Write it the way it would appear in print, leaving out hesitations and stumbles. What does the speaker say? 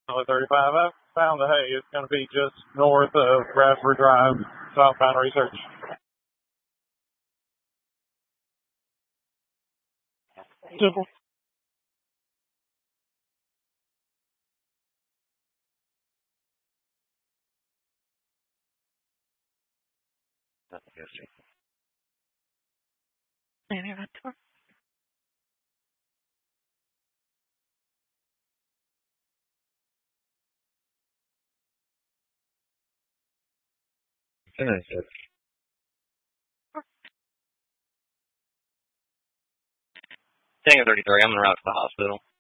35. I found the hay. It's going to be just north of Bradford Drive, southbound research. Simple. Tango 33, I'm on the route to the hospital.